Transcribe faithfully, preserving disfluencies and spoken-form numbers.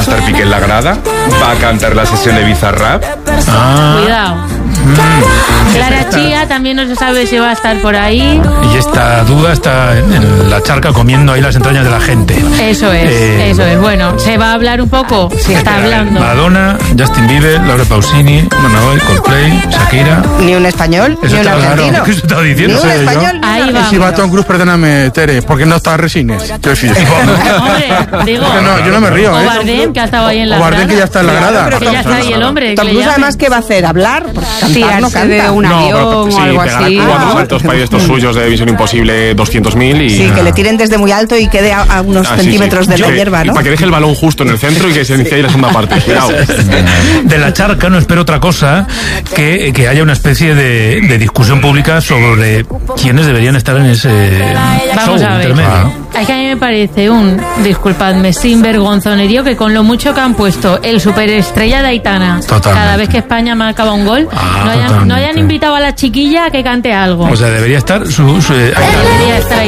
estar Piqué en la grada, va a cantar la sesión de Bizarrap. Ah. Cuidado. Mm. Clara Chía también no se sabe si va a estar por ahí. Y esta duda está en, en la charca comiendo ahí las entrañas de la gente. Eso es, eh, eso es. Bueno, se va a hablar un poco, se está hablando. Madonna, Justin Bieber, Laura Pausini, Manuel, Coldplay, Shakira. Ni un español, Eso ni un está argentino. claro. ¿Qué se está diciendo? Ni un Sí, español, yo. ni Ahí un va. Y si va Tom Cruise, perdóname, Tere, porque no está Resines. Yo sí. Hombre, digo. Porque no, yo no me río, O ¿eh? Bardem, que ha estado ahí en la O Bardem, grada. que ya está en la grada. Pero Que ya está ahí el hombre. Tom que le Cruise, llamen. además, ¿qué va a hacer? ¿Hablar? Porque cantar no Tirarse canta. de un No, avión pero sí, o algo pegar así. cuatro Ah. saltos para estos suyos de Misión Imposible doscientos mil y... Sí, que le tiren desde muy alto y quede a, a unos Ah, sí, centímetros sí. de la Que- hierba, ¿no? Para que deje el balón justo en el centro y que se inicie ahí la segunda parte. Cuidado. De la charca no espero otra cosa que, que haya una especie de, de discusión pública sobre quiénes deberían estar en ese Vamos show a ver. intermedio. Es que a mí me parece un, disculpadme, sinvergonzonerío que con lo mucho que han puesto el superestrella de Aitana, Totalmente. cada vez que España marcaba un gol, Ah, no, hayan, no totalmente. hayan invitado a la chiquilla a que cante algo. O sea, debería estar su... su eh, Debería estar